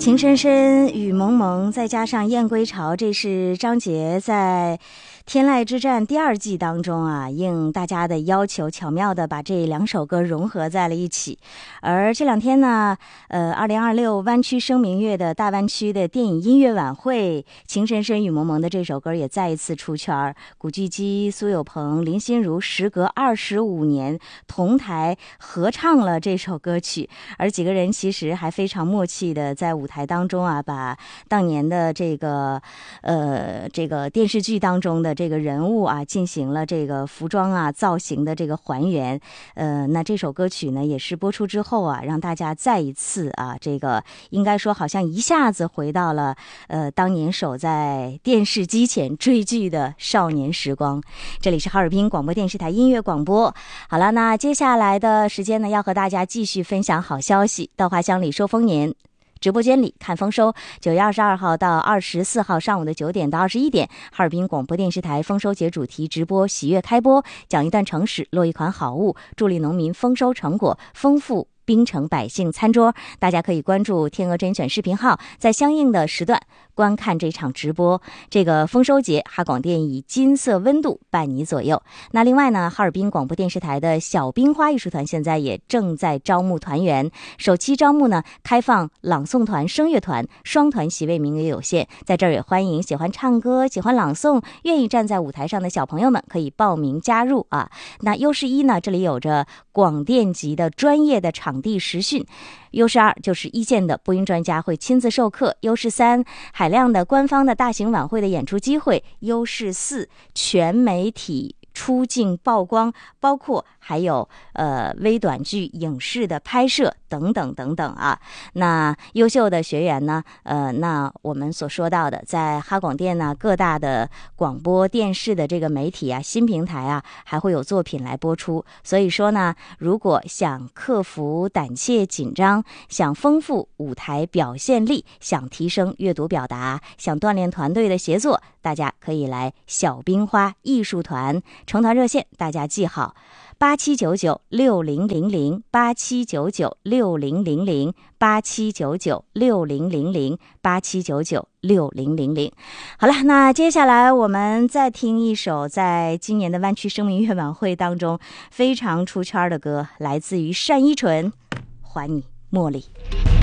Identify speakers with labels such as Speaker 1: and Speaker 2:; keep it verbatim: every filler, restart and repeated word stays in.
Speaker 1: 情深深雨蒙蒙，再加上燕归巢，这是张杰在天籁之战第二季当中啊，应大家的要求，巧妙的把这两首歌融合在了一起。而这两天呢，呃，二零二六湾区声明月的大湾区的电影音乐晚会，情深深雨蒙蒙的这首歌也再一次出圈。古巨基、苏有朋、林心如时隔二十五年同台合唱了这首歌曲，而几个人其实还非常默契的在舞台当中啊，把当年的这个呃这个电视剧当中的这个人物啊，进行了这个服装啊造型的这个还原。呃，那这首歌曲呢，也是播出之后啊，让大家再一次啊，这个应该说好像一下子回到了呃当年守在电视机前追剧的少年时光。这里是哈尔滨广播电视台音乐广播。好了，那接下来的时间呢，要和大家继续分享好消息。稻花香里说丰年。直播间里看丰收，九月二十二号到二十四号上午的九点到二十一点，哈尔滨广播电视台丰收节主题直播喜悦开播，讲一段城史，落一款好物，助力农民丰收成果，丰富滨城百姓餐桌。大家可以关注天鹅甄选视频号，在相应的时段观看这场直播。这个丰收节，哈广电以金色温度伴你左右。那另外呢，哈尔滨广播电视台的小冰花艺术团现在也正在招募团员，首期招募呢开放朗诵团、声乐团，双团席位名额有限，在这儿也欢迎喜欢唱歌、喜欢朗诵、愿意站在舞台上的小朋友们可以报名加入啊。那优势一呢，这里有着广电级的专业的场地实训。优势二就是一线的播音专家会亲自授课。优势三，海量的官方的大型晚会的演出机会。优势四，全媒体出镜曝光，包括还有呃微短剧、影视的拍摄等等等等啊。那优秀的学员呢，呃，那我们所说到的，在哈广电呢各大的广播电视的这个媒体啊、新平台啊，还会有作品来播出。所以说呢，如果想克服胆怯紧张，想丰富舞台表现力，想提升阅读表达，想锻炼团队的协作，大家可以来小冰花艺术团。成团热线大家记好，八七九九六零零零，八七九九六零零零，八七九九六零零零，八七九九六零零零。好了，那接下来我们再听一首在今年的湾区声明月晚会当中非常出圈的歌，来自于单依纯，还你茉莉。